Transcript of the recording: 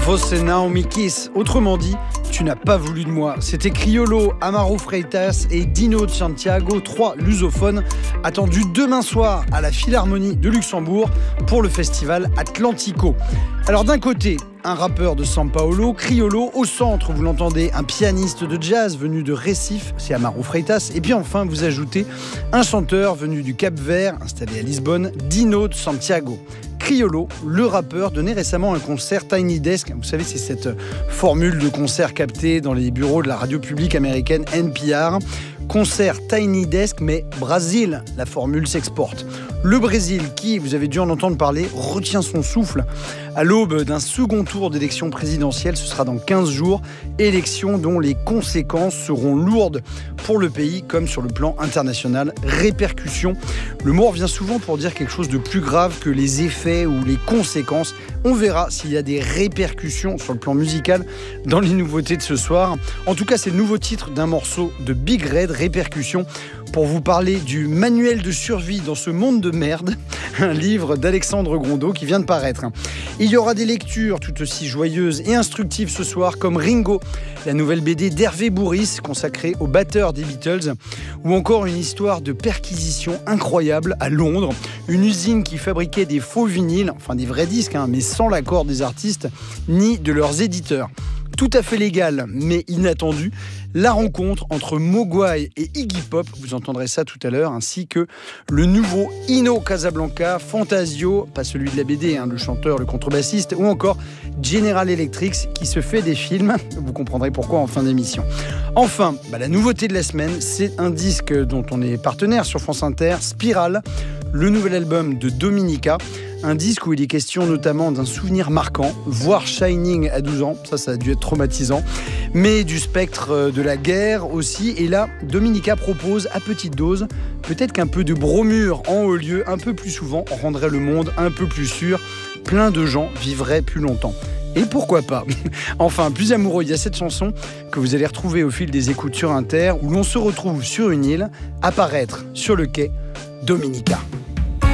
Você não me quis. Autrement dit, tu n'as pas voulu de moi. C'était Criollo, Amaro Freitas et Dino de Santiago, 3 lusophones, attendus demain soir à la Philharmonie de Luxembourg pour le festival Atlantico. Alors d'un côté, un rappeur de São Paulo, Criollo. Au centre, vous l'entendez, un pianiste de jazz venu de Recife, c'est Amaro Freitas. Et puis enfin, vous ajoutez un chanteur venu du Cap-Vert, installé à Lisbonne, Dino de Santiago. Criollo, le rappeur, donnait récemment un concert Tiny Desk. Vous savez, c'est cette formule de concert captée dans les bureaux de la radio publique américaine NPR. Concert Tiny Desk, mais Brésil, la formule s'exporte. Le Brésil, qui, vous avez dû en entendre parler, retient son souffle à l'aube d'un second tour d'élection présidentielle. Ce sera dans 15 jours. Élection dont les conséquences seront lourdes pour le pays comme sur le plan international. Répercussions. Le mot revient souvent pour dire quelque chose de plus grave que les effets ou les conséquences. On verra s'il y a des répercussions sur le plan musical dans les nouveautés de ce soir. En tout cas, c'est le nouveau titre d'un morceau de Big Red, Répercussions, pour vous parler du manuel de survie dans ce monde de merde, un livre d'Alexandre Grondeau qui vient de paraître. Il y aura des lectures tout aussi joyeuses et instructives ce soir, comme Ringo, la nouvelle BD d'Hervé Bourris consacrée au batteur des Beatles, ou encore une histoire de perquisition incroyable à Londres, une usine qui fabriquait des faux vinyles, enfin des vrais disques, mais sans l'accord des artistes ni de leurs éditeurs. Tout à fait légal, mais inattendu, la rencontre entre Mogwai et Iggy Pop, vous entendrez ça tout à l'heure, ainsi que le nouveau Ino Casablanca, Fantasio, pas celui de la BD, le chanteur, le contrebassiste, ou encore General Electric qui se fait des films, vous comprendrez pourquoi en fin d'émission. Enfin, la nouveauté de la semaine, c'est un disque dont on est partenaire sur France Inter, Spiral, le nouvel album de Dominica. Un disque où il est question notamment d'un souvenir marquant, voir Shining à 12 ans, ça a dû être traumatisant, mais du spectre de la guerre aussi. Et là, Dominica propose à petite dose, peut-être qu'un peu de bromure en haut lieu, un peu plus souvent, rendrait le monde un peu plus sûr, plein de gens vivraient plus longtemps. Et pourquoi pas? Enfin, plus amoureux, il y a cette chanson que vous allez retrouver au fil des écoutes sur Inter, où l'on se retrouve sur une île, apparaître sur le quai, Dominica.